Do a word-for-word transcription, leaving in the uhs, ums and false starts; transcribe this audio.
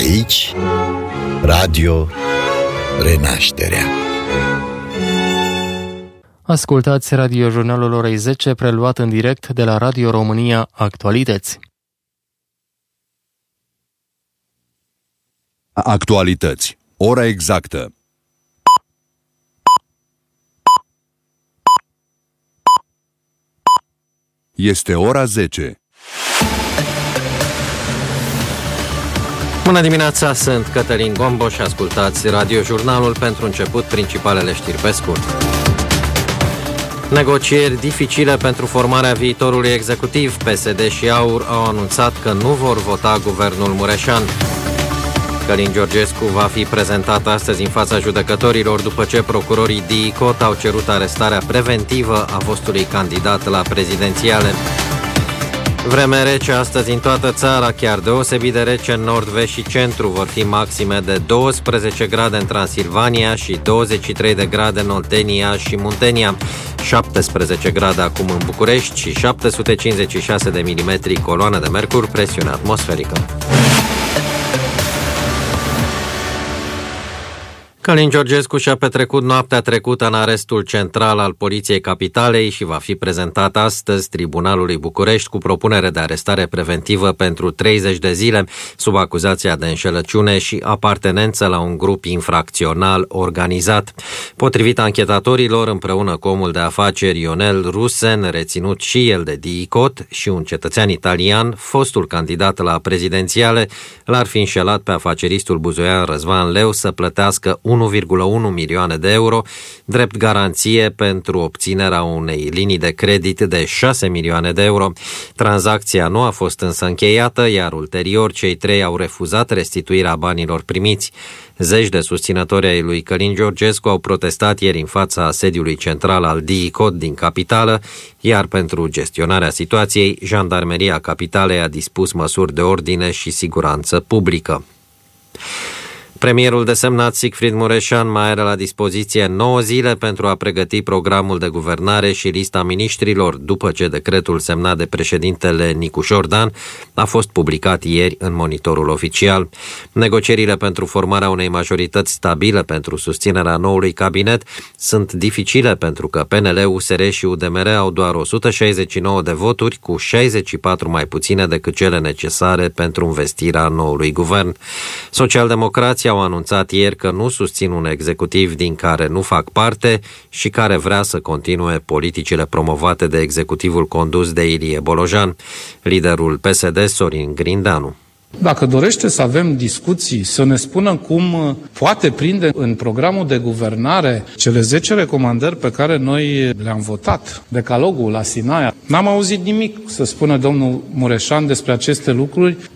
Aici, Radio Renașterea. Ascultați radiojurnalul orei zece, preluat în direct de la Radio România Actualități. Actualități. Ora exactă. Este ora zece. Bună dimineața, sunt Cătălin Gombo și ascultați radiojurnalul. Pentru început, principalele știri pe scurt. Negocieri dificile pentru formarea viitorului executiv. P S D și AUR au anunțat că nu vor vota guvernul Mureșan. Călin Georgescu va fi prezentat astăzi în fața judecătorilor după ce procurorii D I C O T au cerut arestarea preventivă a fostului candidat la prezidențiale. Vreme rece astăzi în toată țara, chiar deosebit de rece în nord, vest și centru. Vor fi maxime de douăsprezece grade în Transilvania și douăzeci și trei de grade în Oltenia și Muntenia, șaptesprezece grade acum în București și șapte sute cincizeci și șase de milimetri coloană de mercur, presiune atmosferică. Călin Georgescu și-a petrecut noaptea trecută în arestul central al Poliției Capitalei și va fi prezentat astăzi Tribunalului București cu propunere de arestare preventivă pentru treizeci de zile sub acuzația de înșelăciune și apartenență la un grup infracțional organizat. Potrivit anchetatorilor, împreună cu omul de afaceri Ionel Rusen, reținut și el de D I C O T, și un cetățean italian, fostul candidat la prezidențiale, l-ar fi înșelat pe afaceristul buzoian Răzvan Leu să plătească unu virgulă unu milioane de euro, drept garanție pentru obținerea unei linii de credit de șase milioane de euro. Tranzacția nu a fost însă încheiată, iar ulterior cei trei au refuzat restituirea banilor primiți. Zeci de susținători ai lui Călin Georgescu au protestat ieri în fața sediului central al D I C O T din capitală, iar pentru gestionarea situației, Jandarmeria Capitalei a dispus măsuri de ordine și siguranță publică. Premierul desemnat Sigfrid Mureșan mai are la dispoziție nouă zile pentru a pregăti programul de guvernare și lista miniștrilor, după ce decretul semnat de președintele Nicu Șordan a fost publicat ieri în Monitorul Oficial. Negocierile pentru formarea unei majorități stabile pentru susținerea noului cabinet sunt dificile pentru că P N L, U S R și U D M R au doar o sută șaizeci și nouă de voturi, cu șaizeci și patru mai puține decât cele necesare pentru învestirea noului guvern. Socialdemocrații au anunțat ieri că nu susțin un executiv din care nu fac parte și care vrea să continue politicile promovate de executivul condus de Ilie Bolojan. Liderul P S D, Sorin Grindeanu: dacă dorește să avem discuții, să ne spună cum poate prinde în programul de guvernare cele zece recomandări pe care noi le-am votat, decalogul la Sinaia. N-am auzit nimic să spună domnul Mureșan despre aceste lucruri.